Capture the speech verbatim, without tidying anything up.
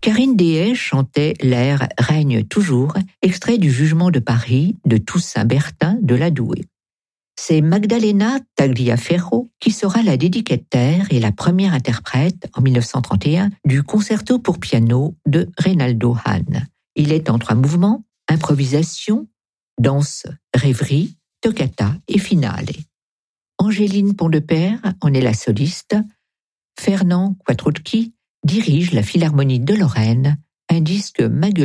Karine Dehaye chantait l'air « Règne toujours », extrait du Jugement de Paris de Toussaint Bertin de La Doué. C'est Magdalena Tagliaferro qui sera la dédicataire et la première interprète, en dix-neuf cent trente et un, du concerto pour piano de Reynaldo Hahn. Il est en trois mouvements, improvisation, danse, rêverie, toccata et finale. Angéline Pont-de-Père en est la soliste. Fernand Quattrocchi dirige la Philharmonie de Lorraine, un disque maguelonné